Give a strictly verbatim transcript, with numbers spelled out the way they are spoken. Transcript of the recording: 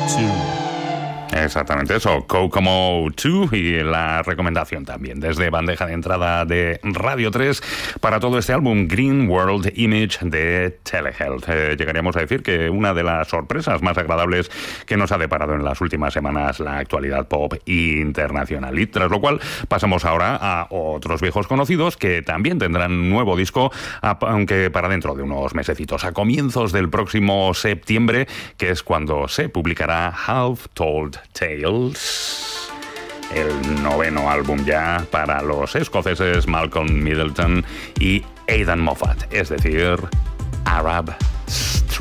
two. Exactamente eso, Kokomo dos, y la recomendación también desde bandeja de entrada de Radio tres para todo este álbum Green World Image de Telehealth. Eh, llegaríamos a decir que una de las sorpresas más agradables que nos ha deparado en las últimas semanas la actualidad pop internacional. Y tras lo cual pasamos ahora a otros viejos conocidos que también tendrán nuevo disco, aunque para dentro de unos mesecitos, a comienzos del próximo septiembre, que es cuando se publicará Half Told Tales, el noveno álbum ya para los escoceses Malcolm Middleton y Aidan Moffat, es decir, Arab